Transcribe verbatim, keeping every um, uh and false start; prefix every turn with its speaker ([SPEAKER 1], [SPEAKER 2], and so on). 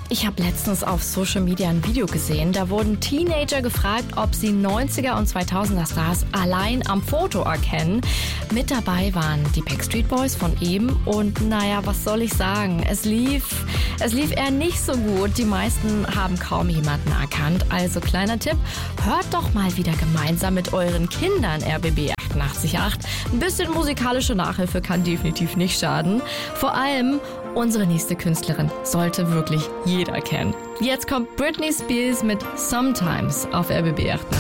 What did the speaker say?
[SPEAKER 1] Ich habe letztens auf Social Media ein Video gesehen, da wurden Teenager gefragt, ob sie neunziger und zweitausender Stars allein am Foto erkennen. Mit dabei waren die Backstreet Boys von eben und naja, was soll ich sagen, es lief, es lief eher nicht so gut. Die meisten haben kaum jemanden erkannt, also kleiner Tipp, hört doch mal wieder gemeinsam mit euren Kindern R B B achtundachtzig Komma acht. Ein bisschen musikalische Nachhilfe kann definitiv nicht schaden. Vor allem unsere nächste Künstlerin sollte wirklich jeder kennen. Jetzt kommt Britney Spears mit Sometimes auf R B B achtundachtzig.